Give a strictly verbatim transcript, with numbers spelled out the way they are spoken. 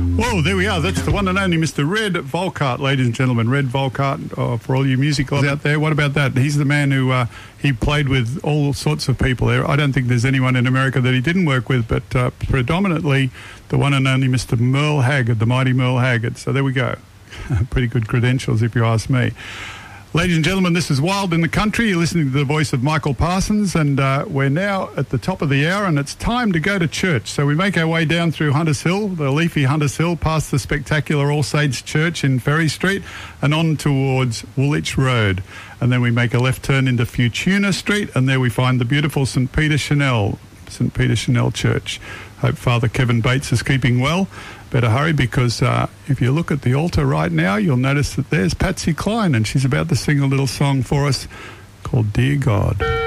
Whoa, there we are. That's the one and only Mister Red Volkart, ladies and gentlemen. Red Volkart, uh, for all you music lovers out there. What about that? He's the man who uh, he played with all sorts of people there. I don't think there's anyone in America that he didn't work with, but uh, predominantly the one and only Mister Merle Haggard, the mighty Merle Haggard. So there we go. Pretty good credentials, if you ask me. Ladies and gentlemen, this is Wild in the Country. You're listening to the voice of Michael Parsons, and uh, we're now at the top of the hour, and it's time to go to church. So we make our way down through Hunters Hill, the leafy Hunters Hill, past the spectacular All Saints Church in Ferry Street, and on towards Woolwich Road. And then we make a left turn into Futuna Street, and there we find the beautiful St Peter Chanel, St Peter Chanel Church. Hope Father Kevin Bates is keeping well. Better hurry, because uh, if you look at the altar right now, you'll notice that there's Patsy Cline, and she's about to sing a little song for us called Dear God.